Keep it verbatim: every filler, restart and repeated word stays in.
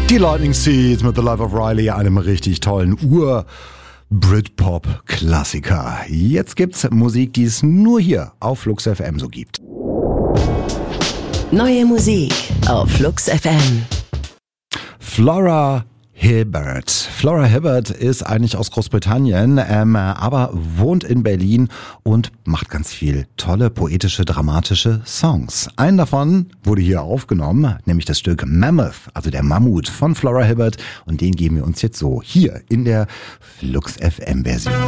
Die Lightning Seeds mit The Life of Riley, einem richtig tollen Ur-Britpop-Klassiker. Jetzt gibt's Musik, die es nur hier auf Flux F M so gibt. Neue Musik auf Flux F M. Flora Hibbert. Flora Hibbert ist eigentlich aus Großbritannien, ähm, aber wohnt in Berlin und macht ganz viel tolle, poetische, dramatische Songs. Einen davon wurde hier aufgenommen, nämlich das Stück Mammoth, also der Mammut von Flora Hibbert. Und den geben wir uns jetzt so hier in der Flux F M Version.